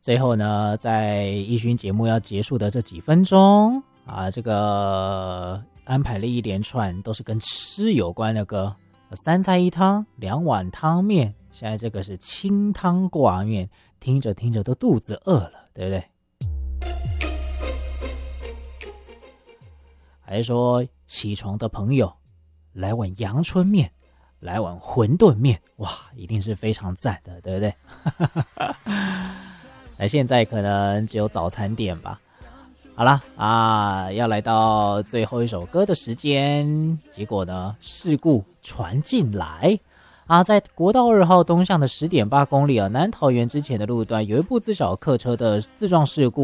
最后呢，在一勋节目要结束的这几分钟啊，这个安排了一连串都是跟吃有关的歌，3菜1汤，2碗汤面，现在这个是清汤挂面，听着听着都肚子饿了，对不对？还是说起床的朋友来碗阳春面，来碗馄饨面，哇，一定是非常赞的，对不对？那现在可能只有早餐店吧。好啦啊，要来到最后一首歌的时间，结果呢，事故传进来啊，在国道2号东向的10.8公里啊，南桃园之前的路段有一部自小客车的自撞事故。